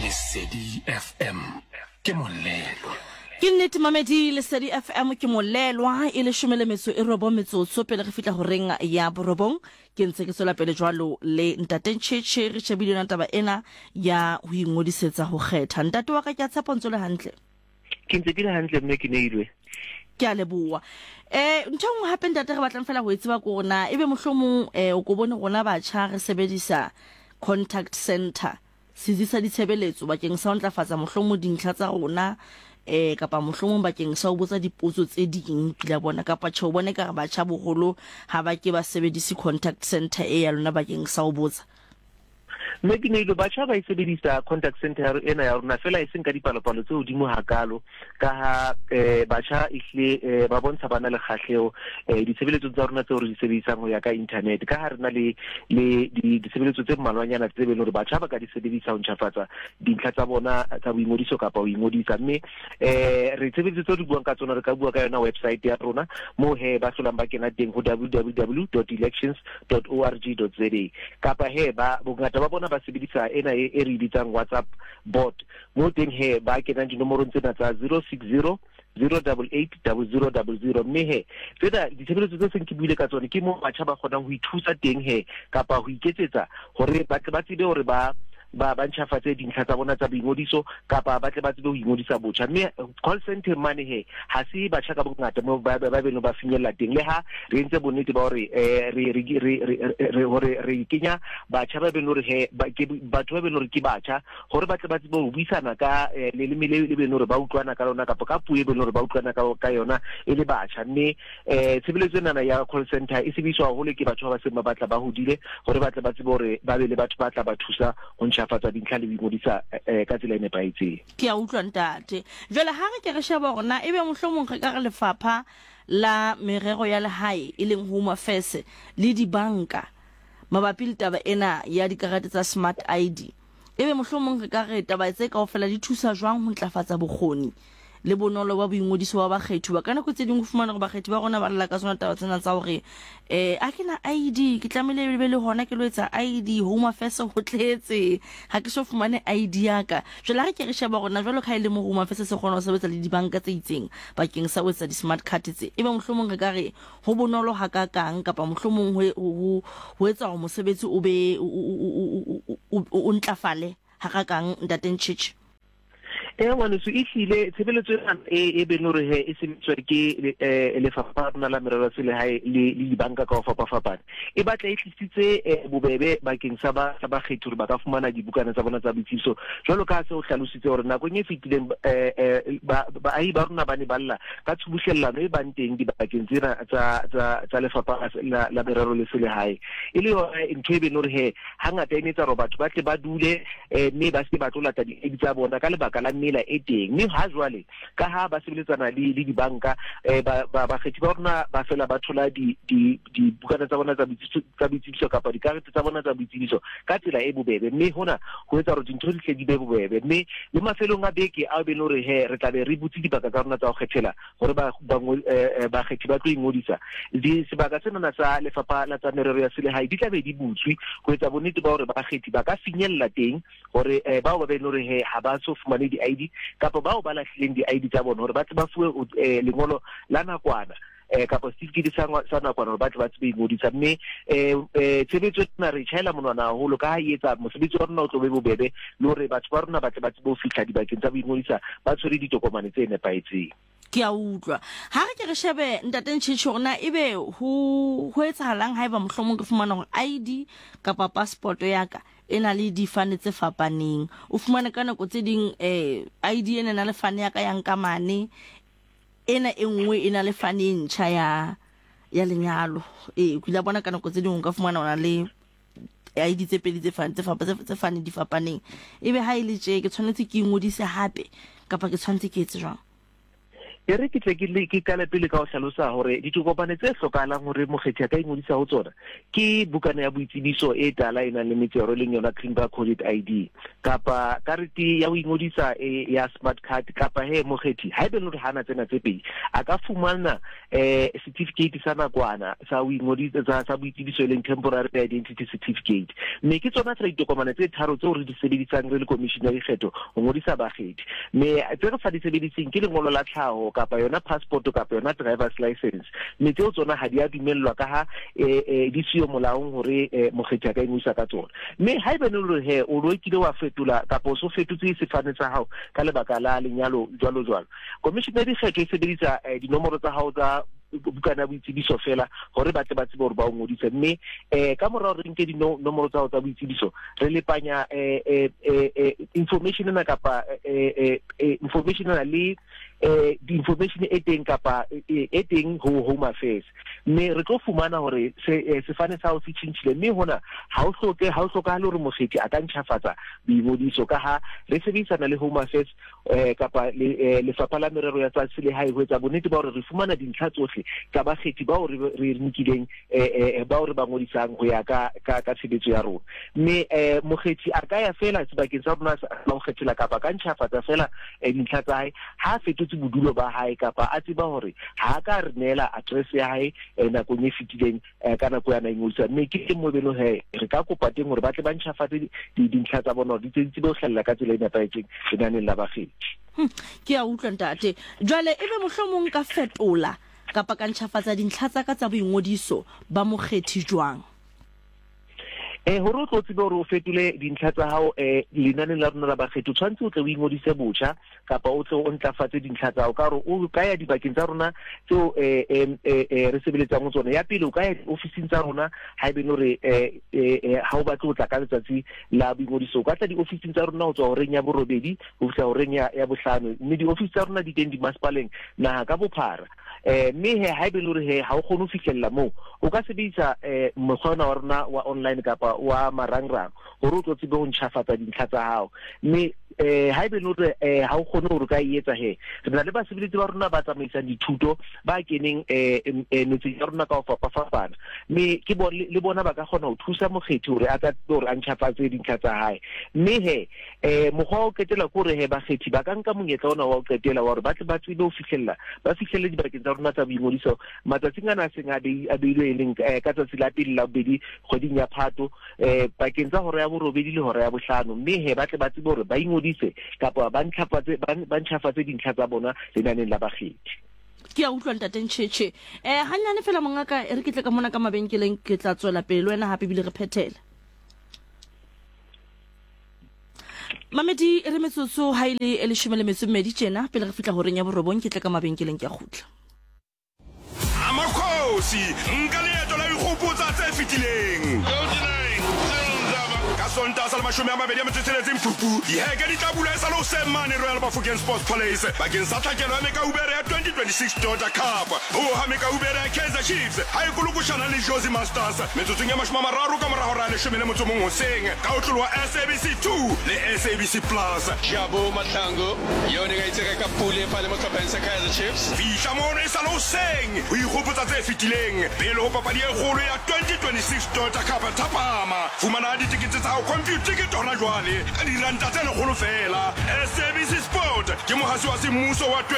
Lesedi FM ke molelo. Ke nnete mamedi Lesedi FM ke molelwa e le 19 metsotso pele re fitla ho renga ya borobong ke ntse ke sola pele jwalo le ntate Ntshetshe re shebile na taba ena ya ho ingodisetsa ho kgetha. Ntate wa ka ke a tshepa ntse le hantle. Ke ntse ke le hantle mme ke neilwe. Ke a leboa. Ntho ngwe hape ntate re batlang fela ho etseba ko rona ebe mohlomong o go bone rona batjha re sebedisa contact center sizisa ditshebeletso bakeng sa ho ntlafatsa mohlomong dintlha tsa rona kapa mohlomong bakeng sa ho botsa dipotso tse ding pila bona kapa tjho bone ka re batjha boholo ha ba ke ba sebedise contact center ya lona bakeng sa ho botsa. Mme ke neilwe batjha ba sebedisa contact center ena ya rona fela e seng ka dipalopalo tse hodimo hakalo ka ha batjha ihle ba bontsha bana le kgahleo ditshebeletso tsa rona tse re di sebedisang ho ya ka internet ka ha rena le ditshebeletso tse mmalwanyana tse bele hore batjha ba ka di sebedisa ho ntjhafatsa dintlha tsa bona tsa boingodiso kapa ho ingodisa mme re tshebeletso tse di buang ka tsona re ka bua ka yona website ya rona mo he ba hlolang ba kena teng ho www.elections.org.za kapa he ba bongata ba bona ba sebedisa ena e re bitsang WhatsApp bot mo teng he ba kena dinomoro tsena tsa 060 088 0000 mme he tsena ditshebeletso tse seng ke buile ka tsone ke mo batjha ba kgonang ho ithusa teng he kapa ho iketsetsa hore ba tsebe hore ba ntjhafatse dintlha tsa bona tsa boingodiso kapa ba tle ba tsebe ho ingodisa botjha mme call center mane he ha se batjha ka bongata mo ba beno ba finyella teng le ha re entse bonnete ba hore re kenya batjha ba beno re he batho ba beno re ke batjha hore ba tle ba tsebe ho buisana ka leleme le beno re ba utlwana ka lona kapa ka puo e beno re ba utlwana ka yona e le batjha mme tshebeletso ena ya call center e sebediswa haholo ke batho ba seng ba batla ba hodile hore ba tle ba tsebe hore ba be le batho ba tla ba thusa ho ntjhafatsa dintlha le boingodisa ka tsela e nepahetseng. Ke a utlwa ntate. Jwale ha re ke re sheba rona ebe mohlomong re ka re lefapha la merero ya lehae e leng Home Affairs le dibanka mabapi le taba ena ya dikarete tsa smart ID ebe mohlomong re ka re taba tse kaofela di thusa jwang ho ntlafatsa bokgoni le bonolo ba boingodiso wa bakgethi ba kana go tse ding go fumana go bakgethi ba rona ba lla ka tsona taba tsena tsa hore a ke na ID ke tlamele be le hona ke lo etsa ID Home Affairs ho tletse ha ke so fumane ID ya ka jwale ha ke re sheba rona jwalo ka ile mo Home Affairs se kgona ho sebetsa le dibanka tse itseng bakeng sa ho etsa di smart card tse ebe mohlomong re ka re ho bonolo ha ka kang kapa mohlomong ho etsa hore mosebetsi o be o ntlafale ha ka kang ntate Ntshetshe. Ngwana so ihlile tshebeletso e benore he e sebetswa ke lefapha rona la merero ya selehae le dibanka ka ho fapafapana e batla e tlisitse bobebe bakeng sa ba kgethi hore ba ka fumana dibukana tsa bona tsa boitsebiso jwalo ka se o hlalositse hore nakong e fetileng baahi ba rona ba ne balla ka tshubuhlellano e bang teng dibakeng tsena tsa lefapha la merero le selehae e le yona ntho e benore he hangata e netsa hore batho ba tle ba dule mme ba se ba tlola di tsa bona ka lebaka la mela e teng mme ha jwale ka ha ba sebeletsana le dibanka ba kgethi ba rona ba fela ba thola di bukana tsa bona tsa boitsebiso kapa dikarete tsa bona tsa boitsebiso ka tsela e bobebe mme hona ho etsa hore dintho di tle di be bobebe mme le mafelong a beke a beno re he re tla be re butse dibaka tsa rona tsa go kgethela hore ba kgethi ba tlo ingodisa sebaka sena sa lefapha la tsa merero ya selehae di tla be di butswe ho etsa bonnete ba hore ba kgethi ba ka finyella teng hore bao ba beno re he ha ba so fumane di ID kapa bao ba lahlileng di-ID tsa bona hore ba tse ba fuwe lengolo la nakwana kapa certificate sa nakwana hore ba tle ba tsebe ingodisa mme tshebetso ena re tjhaela monwana haholo ka ha e etsa mosebetsi wa rona o tlo be bobebe le hore batho ba rona ba tle ba tsebe ho fihla dibakeng tsa boingodisa ba tshwere ditokomane tse nepahetseng. Ke a utlwa ha re ke re shebe ntate Ntshetshe rona ebe ho etsahalang ha eba mohlomong ke fumana hore ID kapa passport ya ka ena le difane tse fapaneng o fumana ka nako tse ding ID ena na le fane ya ka ya nkamane ena e nngwe ena le fane ntjha ya lenyalo o kila bona ka nako tse ding o ka fumana ona le ID tse pedi tse fane di fapaneng ebe ha ile tje ke tshwanetse ke ingodise hape kapa ke tshwanetse ke etse jwang. re ke tle ke ka lepele ka o hlalosa hore ditokopane tse hlokahalang hore mokgethi a ka ingodisa ho tsona ke bukana ya boitsebiso e tala ena le metsero leng yona Greenback Audit ID kapa karete ya ho ingodisa ya smart card kapa mokgethi ha ebe le hore hana tsena tse pedi a ka fumana certificate sa nakwana sa ho ingodisa sa boitsebiso leng temporary identity certificate mme ke tsona tsa ditokomane tse tharo tseo re di sebedisang re le commission ya dikgetho ho ngodisa bakgethi mme tse re sa di sebediseng ke lengolo la tlhaho kapa yona passport kapa yona driver's license mme tseo tsona ha di a dumellwa ka ha di siyo molaong hore mokgethi a ka ingwisa ka tsona mme ha ebe le hore o lo ikile wa fetola kapa o so fetotse sefane sa hao ka lebaka la lenyalo jwalo commission ya dikgetho e sebedisa dinomoro tsa hao tsa bukana ya boitsebiso fela hore ba tle ba tsebe hore ba o ngodise mme ka morao re nke dinomoro tsa hao tsa boitsebiso re lepanya information ena kapa information ena le the information e teng kapa e teng ho Home Affairs mme re tlo fumana hore sefane sa hao se tshintshile mme hona ha o hlokahale hore mokgethi a ka ntjhafatsa boingodiso ka ha re sebedisana le Home Affairs kapa lefapha la merero ya tsa selehae ho etsa bonnete ba hore re fumana dintlha tsohle ka bakgethi bao re nkileng bao re ba ngodisang ho ya ka tshebetso ya rona mme mokgethi a ka ya fela sebakeng sa rona sa ho kgethela kapa ka ntjhafatsa fela dintlha tsa hae ha fetotse bodulo ba hae kapa a tseba hore ha ka re nela address ya hae nakong e fetileng ka nako ya naingolisa mme ke mo beno re ka kopa teng hore ba tle ba ntjhafatse dintlha tsa bona di tsebe ho hlalla ka tsela e nepahetseng lenaneng la bakgethi ke a utlwa ntate jwale ebe mohlomong ka fetola kapa ka ntjhafatsa dintlha tsa ka tsa boingodiso ba mokgethi jwang hore o tlo tsebe hore o fetole dintlha tsa hao lenaneng la rona la bakgethi tshwantse o tle o ingodise botjha kapa o tle o ntlafatse dintlha tsa hao ka hore o ka ya dibakeng tsa rona tseo re sebeletsang ho tsona ya pele o ka ya ofising tsa rona ha ebe hore ha o batla o tla ka letsatsi la boingodiso o ka tla di-ofising tsa rona ho tswa horeng ya borobedi ho fihla horeng ya bohlano mme di-office tsa rona di teng dimasepaleng naha ka bophara mme ha ebe le hore ha o kgone ho fihlella moo o ka sebedisa mokgwa wa rona wa online kapa wa marangrang hore o tlo tsebe ho ntjhafatsa dintlha tsa hao mme ha ebe le hore ha o kgone hore ka etsa re na le basebeletsi ba rona ba tsamaisang dithuto ba keneng metseng ya rona ka ho fapafapana mme ke le bona ba ka kgona ho thusa mokgethi hore a tsebe hore a ntjhafatse dintlha tsa hae mme mokgwa o qetela ko re bakgethi ba ka nka monyetla ona wa ho qetela wa hore ba tle ba tsebe ho fihlelle dibakeng tsa rona tsa boingodiso matsatsing ana seng a beilwe leng ka tsatsi la pele la bobedi kgweding ya Phato pakeng tsa hora ya borobedi le hora ya bohlano mme ba tle ba tsebe hore ba ingodise kapa ba ntjhafatse dintlha tsa bona lenaneng la bakgethi ke a utlwa ntate Ntjhetjhe hanyane fela mongaka re ke tle ka mona ka mabenkeleng ke tla tswela pele le wena hape bile re phethela Mamedi re metsotso ha ile 12 tjena pele re fitla horeng ya borobong ke tle ka mabenkeleng ke a khutla Amakhosi nka leeto la ikgopotsa tse fitileng Sonta sa mashome a mabedi a metsetseletseng Phupu diheke di tla bula sa lo semane Royal Bafokeng Sports Palace bakeng sa tlhakelo ya Mekaubere ya 2026 Toyota Cup o ha Mekaubere ya Kaizer Chiefs ha e kulukushana le Jozi Masters metsotsong ya 30 ka mora hora le 11 hoseng ka ho tlolwa SABC 2 le SABC Plus Jabo Matlango yone ga itseka ka pule fa le motlhopeng sa Kaizer Chiefs fihla mono e sa lo seng o ikgopotsa tse fitileng pele ho papadi e kgolo ya 2026 Toyota Cup Thapama fumana ditikete tsa computer ke tona jwale ka diranta tse lekgolo fela SABC Sport ke mohasi wa semmuso wa